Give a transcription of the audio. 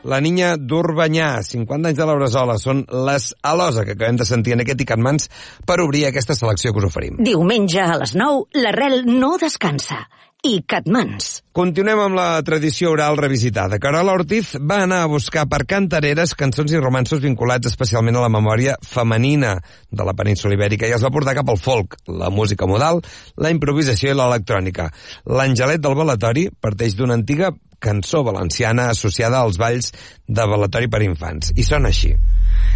La Niña d'Urbanyà, 50 anys de la Bresola, són les Alosa que acabem de sentir en aquest i Catmans per obrir aquesta selecció que us oferim. Diumenge a les 9, l'Arrel no descansa. I Catmans. Continuem amb la tradició oral revisitada. Carola Ortiz va anar a buscar per cantareres cançons i romanços vinculats especialment a la memòria femenina de la península Ibèrica i els va portar cap al folk, la música modal, la improvisació i l'electrònica. L'Angelet del Balatori parteix d'una antiga cançó valenciana associada als balls de balatori per infants. I sona així.